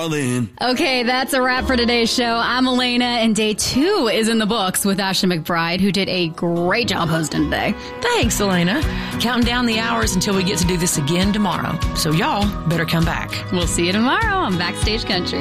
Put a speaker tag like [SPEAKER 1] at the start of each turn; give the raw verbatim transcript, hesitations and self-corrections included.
[SPEAKER 1] y'all then.
[SPEAKER 2] Okay, that's a wrap for today's show. I'm Elena, and day two is in the books with Ashley McBride, who did a great job hosting today.
[SPEAKER 3] Thanks, Elena. Counting down the hours until we get to do this again tomorrow. So y'all better come back.
[SPEAKER 2] We'll see you tomorrow on Backstage Country.